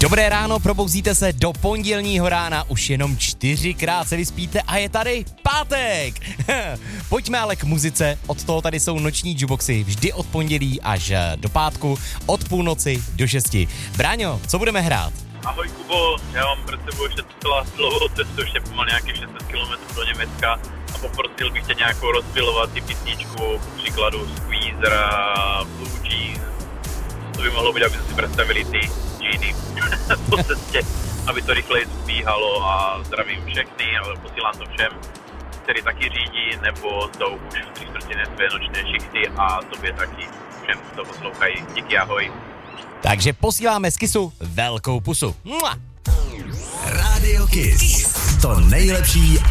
Dobré ráno, probouzíte se do pondělního rána, už jenom 4krát se vyspíte a je tady pátek. Pojďme ale k muzice, od toho tady jsou noční jukeboxy, vždy od pondělí až do pátku, od půlnoci do 6. Bráňo, co budeme hrát? Ahoj Kubo, já mám před sebou ještě docela dlouhou cestu, ještě pomalu nějakých 600 km do Německa a poprosil bych tě nějakou rozpilovací písničku, k příkladu Squeezera, Blue Jeans, to by mohlo být, aby si představili ty džíny po cestě, aby to rychleji zbíhalo a zdravím všechny, ale posílám to všem, kteří taky řídí, nebo jsou už v 3/4 své nočné šichty a tobě taky všem, kdo poslouchají. Díky, ahoj. Takže posíláme z Kissu velkou pusu. Mua! Radio Kiss. To nejlepší